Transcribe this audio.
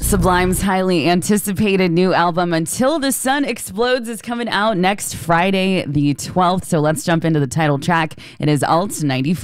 Sublime's highly anticipated new album, Until the Sun Explodes, is coming out next Friday, the 12th. So let's jump into the title track. It is Alt 94.